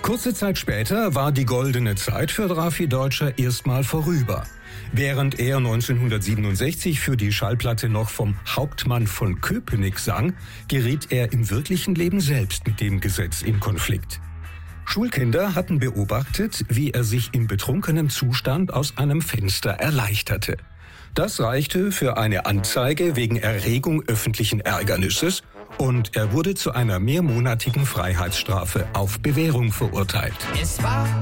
Kurze Zeit später war die goldene Zeit für Drafi Deutscher erstmal vorüber. Während er 1967 für die Schallplatte noch vom Hauptmann von Köpenick sang, geriet er im wirklichen Leben selbst mit dem Gesetz in Konflikt. Schulkinder hatten beobachtet, wie er sich in betrunkenem Zustand aus einem Fenster erleichterte. Das reichte für eine Anzeige wegen Erregung öffentlichen Ärgernisses und er wurde zu einer mehrmonatigen Freiheitsstrafe auf Bewährung verurteilt. Es war